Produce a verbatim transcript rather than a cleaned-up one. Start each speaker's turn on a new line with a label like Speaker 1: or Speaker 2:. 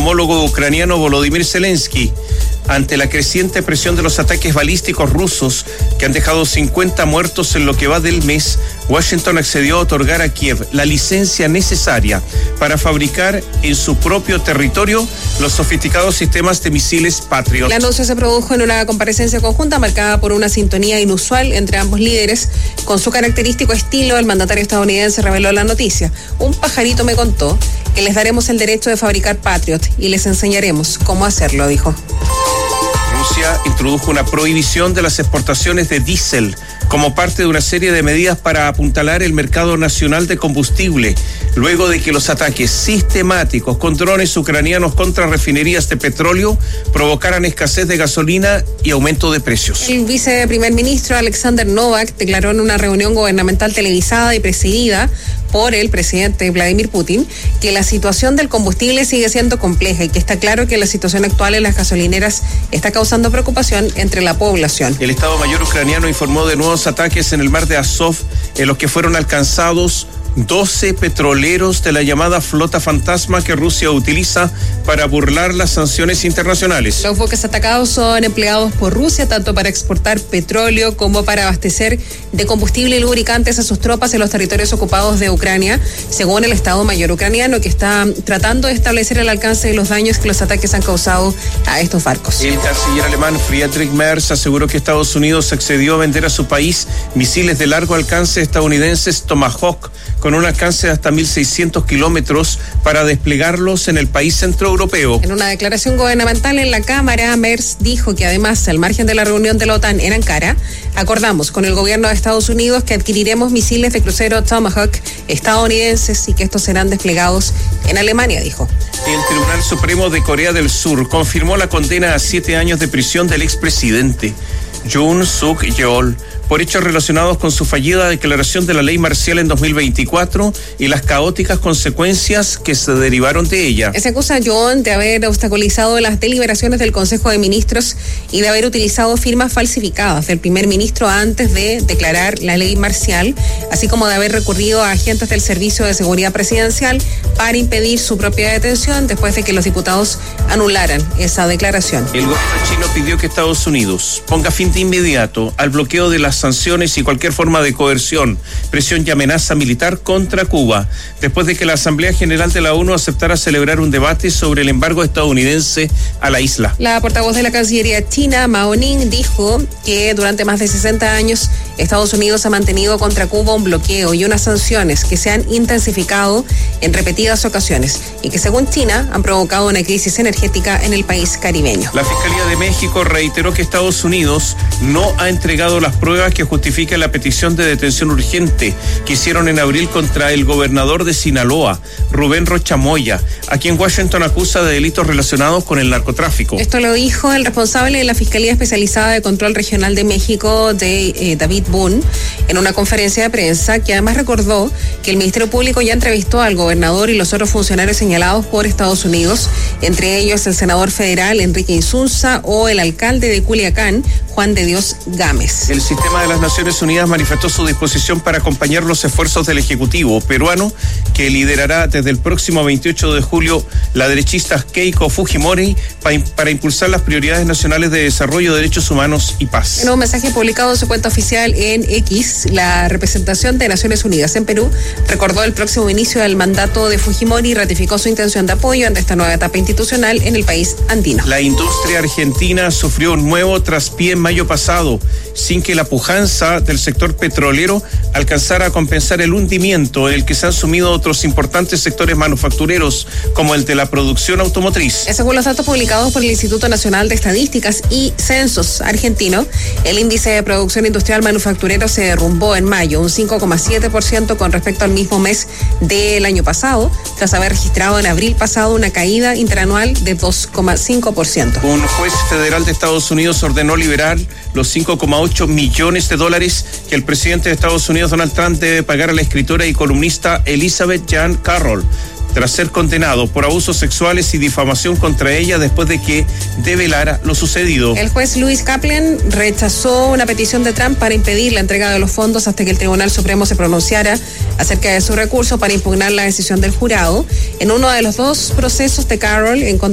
Speaker 1: homólogo ucraniano Volodymyr Zelensky. Ante la creciente presión de los ataques balísticos rusos que han dejado cincuenta muertos en lo que va del mes, Washington accedió a otorgar a Kiev la licencia necesaria para fabricar en su propio territorio los sofisticados sistemas de misiles Patriot.
Speaker 2: El anuncio se produjo en una comparecencia conjunta marcada por una sintonía inusual entre ambos líderes. Con su característico estilo, el mandatario estadounidense reveló la noticia. Un pajarito me contó que les daremos el derecho de fabricar Patriot y les enseñaremos cómo hacerlo, dijo.
Speaker 1: Rusia introdujo una prohibición de las exportaciones de diésel como parte de una serie de medidas para apuntalar el mercado nacional de combustible, luego de que los ataques sistemáticos con drones ucranianos contra refinerías de petróleo provocaran escasez de gasolina y aumento de precios.
Speaker 2: El viceprimer ministro Alexander Novak declaró en una reunión gubernamental televisada y presidida por el presidente Vladimir Putin que la situación del combustible sigue siendo compleja y que está claro que la situación actual en las gasolineras está causando preocupación entre la población.
Speaker 1: El Estado Mayor ucraniano informó de nuevos ataques en el mar de Azov, en los que fueron alcanzados doce petroleros de la llamada flota fantasma que Rusia utiliza para burlar las sanciones internacionales.
Speaker 2: Los buques atacados son empleados por Rusia tanto para exportar petróleo como para abastecer de combustible y lubricantes a sus tropas en los territorios ocupados de Ucrania, según el Estado Mayor ucraniano, que está tratando de establecer el alcance de los daños que los ataques han causado a estos barcos.
Speaker 1: El canciller alemán Friedrich Merz aseguró que Estados Unidos accedió a vender a su país misiles de largo alcance estadounidenses Tomahawk con un alcance de hasta mil seiscientos kilómetros para desplegarlos en el país centroeuropeo.
Speaker 2: En una declaración gubernamental en la Cámara, Merz dijo que además, al margen de la reunión de la OTAN en Ankara, acordamos con el gobierno de Estados Unidos que adquiriremos misiles de crucero Tomahawk estadounidenses y que estos serán desplegados en Alemania, dijo.
Speaker 1: El Tribunal Supremo de Corea del Sur confirmó la condena a siete años de prisión del expresidente Yoon Suk Yeol por hechos relacionados con su fallida declaración de la ley marcial en dos mil veinticuatro y las caóticas consecuencias que se derivaron de ella.
Speaker 2: Se acusa a Yoon de haber obstaculizado las deliberaciones del Consejo de Ministros y de haber utilizado firmas falsificadas del primer ministro antes de declarar la ley marcial, así como de haber recurrido a agentes del Servicio de Seguridad Presidencial para impedir su propia detención después de que los diputados anularan esa declaración.
Speaker 1: El gobierno chino pidió que Estados Unidos ponga fin de inmediato al bloqueo de las sanciones y cualquier forma de coerción, presión y amenaza militar contra Cuba, después de que la Asamblea General de la ONU aceptara celebrar un debate sobre el embargo estadounidense a la isla.
Speaker 2: La portavoz de la Cancillería china, Mao Ning, dijo que durante más de sesenta años Estados Unidos ha mantenido contra Cuba un bloqueo y unas sanciones que se han intensificado en repetidas ocasiones y que, según China, han provocado una crisis energética en el país caribeño.
Speaker 1: La Fiscalía de México reiteró que Estados Unidos no ha entregado las pruebas que justifican la petición de detención urgente que hicieron en abril contra el gobernador de Sinaloa, Rubén Rocha Moya, a quien Washington acusa de delitos relacionados con el narcotráfico.
Speaker 2: Esto lo dijo el responsable de la Fiscalía Especializada de Control Regional de México, de eh, David Boone, en una conferencia de prensa, que además recordó que el Ministerio Público ya entrevistó al gobernador y los otros funcionarios señalados por Estados Unidos, entre ellos el senador federal Enrique Insunza o el alcalde de Culiacán, Juan de Dios Gámez.
Speaker 1: El sistema de las Naciones Unidas manifestó su disposición para acompañar los esfuerzos del Ejecutivo peruano, que liderará desde el próximo veintiocho de julio la derechista Keiko Fujimori para impulsar las prioridades nacionales de desarrollo, derechos humanos y paz.
Speaker 2: En un mensaje publicado en su cuenta oficial en X, la representación de Naciones Unidas en Perú recordó el próximo inicio del mandato de Fujimori y ratificó su intención de apoyo ante esta nueva etapa institucional en el país andino.
Speaker 1: La industria argentina sufrió un nuevo traspié en mayo pasado, sin que la pujanza del sector petrolero alcanzara a compensar el hundimiento en el que se han sumido otros importantes sectores manufactureros, como el de la producción automotriz.
Speaker 2: Según los datos publicados por el Instituto Nacional de Estadísticas y Censos argentino, el índice de producción industrial manufacturero se derrumbó en mayo un cinco coma siete por ciento con respecto al mismo mes del año pasado, tras haber registrado en abril pasado una caída interanual de dos coma cinco por ciento.
Speaker 1: Un juez federal de Estados Unidos ordenó liberar los cinco coma ocho millones de dólares que el presidente de Estados Unidos, Donald Trump, debe pagar a la escritora y columnista Elizabeth Jean Carroll, tras ser condenado por abusos sexuales y difamación contra ella después de que develara lo sucedido.
Speaker 2: El juez Louis Kaplan rechazó una petición de Trump para impedir la entrega de los fondos hasta que el Tribunal Supremo se pronunciara acerca de su recurso para impugnar la decisión del jurado. En uno de los dos procesos de Carroll en contra